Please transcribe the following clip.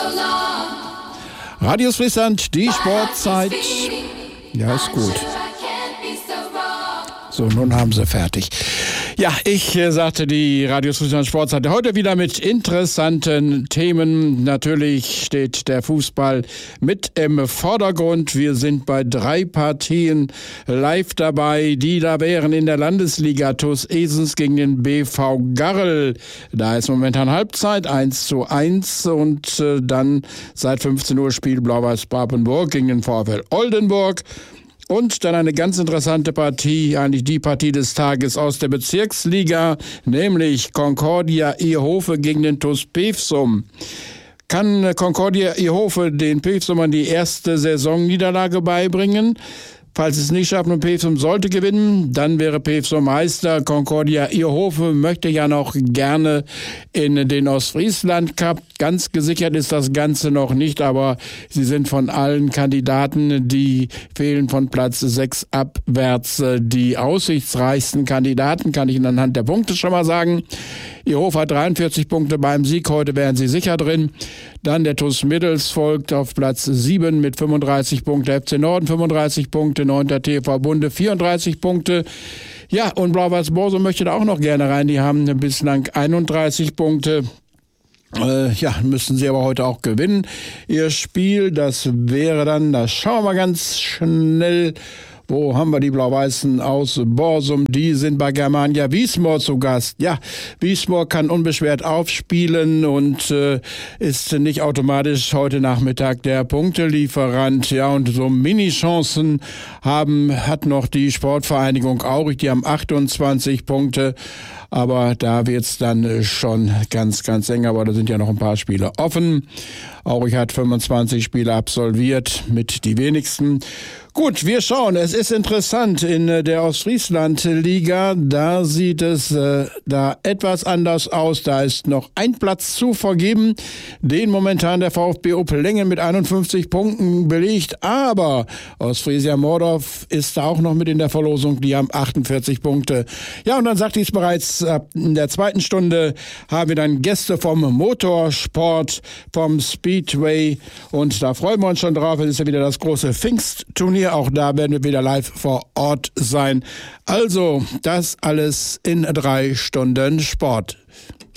Radio Friesland, die Sportzeit. Ja, ist gut. So, nun haben sie fertig. Ja, ich sagte die Radio Friesland Sportzeit heute wieder mit interessanten Themen. Natürlich steht der Fußball mit im Vordergrund. Wir sind bei 3 Partien live dabei, die da wären in der Landesliga. TuS Esens gegen den BV Garrel. Da ist momentan Halbzeit 1:1 und dann seit 15 Uhr Spiel Blau-Weiß Papenburg gegen den VfL Oldenburg. Und dann eine ganz interessante Partie, eigentlich die Partie des Tages aus der Bezirksliga, nämlich Concordia Ierhofe gegen den TuS Pevsum. Kann Concordia Ierhofe den Pevsumern die erste Saisonniederlage beibringen? Falls es nicht schafft und Pevsum sollte gewinnen, dann wäre Pevsum Meister. Concordia Ierhofe möchte ja noch gerne in den Ostfriesland Cup. Ganz gesichert ist das Ganze noch nicht, aber sie sind von allen Kandidaten, die fehlen von Platz 6 abwärts, die aussichtsreichsten Kandidaten, kann ich Ihnen anhand der Punkte schon mal sagen. Ierhofe hat 43 Punkte beim Sieg, heute wären sie sicher drin. Dann der TuS Middels folgt auf Platz 7 mit 35 Punkten, FC Norden 35 Punkte, 9. TV Bunde 34 Punkte. Ja, und Blau-Weiß Borsum möchte da auch noch gerne rein, die haben bislang 31 Punkte. Müssen sie aber heute auch gewinnen. Ihr Spiel, das wäre dann, das schauen wir ganz schnell. Wo haben wir die Blau-Weißen aus Borsum? Die sind bei Germania Wiesmoor zu Gast. Ja, Wiesmoor kann unbeschwert aufspielen und ist nicht automatisch heute Nachmittag der Punktelieferant. Ja, und so Mini-Chancen hat noch die Sportvereinigung Aurich. Die haben 28 Punkte. Aber da wird's dann schon ganz, ganz eng. Aber da sind ja noch ein paar Spiele offen. Aurich hat 25 Spiele absolviert, mit die wenigsten. Gut, wir schauen. Es ist interessant in der Ostfriesland-Liga. Da sieht es da etwas anders aus. Da ist noch ein Platz zu vergeben, den momentan der VfB Oppelängen mit 51 Punkten belegt. Aber Ostfriesia Mordorf ist da auch noch mit in der Verlosung. Die haben 48 Punkte. Ja, und dann sagte ich es bereits, in der zweiten Stunde haben wir dann Gäste vom Motorsport, vom Speedway. Und da freuen wir uns schon drauf. Es ist ja wieder das große Pfingstturnier. Auch da werden wir wieder live vor Ort sein. Also, das alles in 3 Stunden Sport.